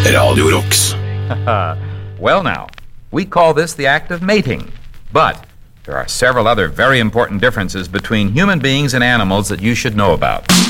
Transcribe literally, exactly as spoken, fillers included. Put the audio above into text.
Radio Rocks. Well now, we call this the act of mating, but there are several other very important differences between human beings and animals that you should know about.